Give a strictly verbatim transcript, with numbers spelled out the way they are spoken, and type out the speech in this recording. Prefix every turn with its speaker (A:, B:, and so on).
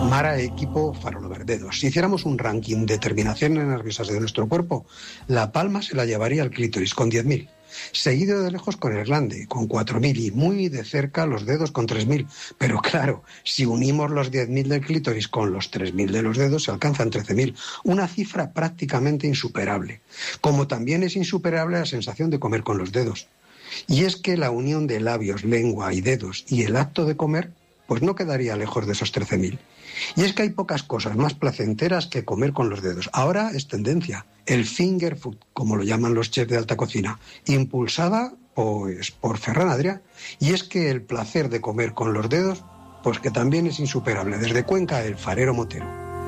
A: Mara, equipo Faroloverdedos. Si hiciéramos un ranking de terminaciones nerviosas de nuestro cuerpo, la palma se la llevaría al clítoris con diez mil. Seguido de lejos con el glande, con cuatro mil, y muy de cerca los dedos con tres mil. Pero claro, si unimos los diez mil del clítoris con los tres mil de los dedos, se alcanzan trece mil. Una cifra prácticamente insuperable. Como también es insuperable la sensación de comer con los dedos. Y es que la unión de labios, lengua y dedos y el acto de comer, pues no quedaría lejos de esos trece mil. Y es que hay pocas cosas más placenteras que comer con los dedos. Ahora es tendencia, el finger food, como lo llaman los chefs de alta cocina, impulsada pues por Ferran Adrià. Y es que el placer de comer con los dedos, pues que también es insuperable. Desde Cuenca, el Farero Motero.